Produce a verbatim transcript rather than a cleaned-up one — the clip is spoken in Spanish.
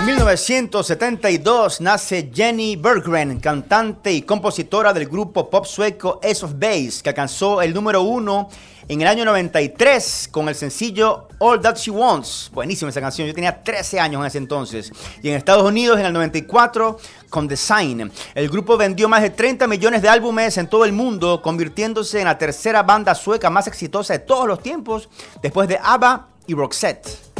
En mil novecientos setenta y dos nace Jenny Berggren, cantante y compositora del grupo pop sueco Ace of Base, que alcanzó el número uno en el año noventa y tres con el sencillo All That She Wants. Buenísima esa canción, yo tenía trece años en ese entonces. Y en Estados Unidos en el noventa y cuatro con The Sign. El grupo vendió más de treinta millones de álbumes en todo el mundo, convirtiéndose en la tercera banda sueca más exitosa de todos los tiempos, después de ABBA y Roxette.